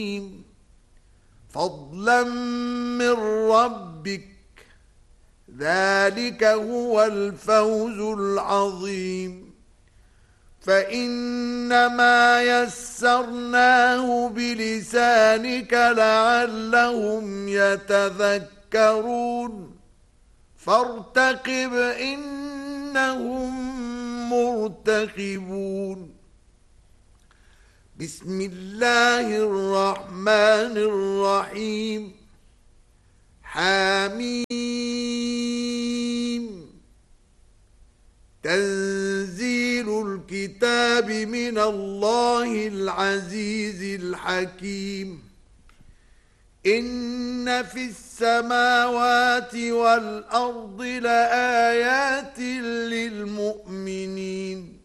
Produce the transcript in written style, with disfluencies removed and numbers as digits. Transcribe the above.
فضلا من ربك ذلك هو الفوز العظيم فإنما يسرناه بلسانك لعلهم يتذكرون فارتقب إنهم مرتقبون بسم الله الرحمن الرحيم حميم تنزيل الكتاب من الله العزيز الحكيم إن في السماوات والأرض لآيات للمؤمنين